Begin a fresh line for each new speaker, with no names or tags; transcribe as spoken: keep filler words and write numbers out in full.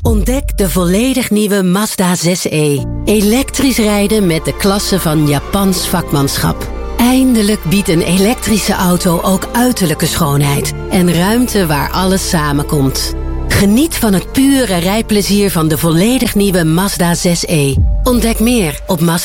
Ontdek de volledig nieuwe Mazda zes e. Elektrisch rijden met de klasse van Japans vakmanschap. Eindelijk biedt een elektrische auto ook uiterlijke schoonheid en ruimte waar alles samenkomt. Geniet van het pure rijplezier van de volledig nieuwe Mazda zes e. Ontdek meer op Mazda.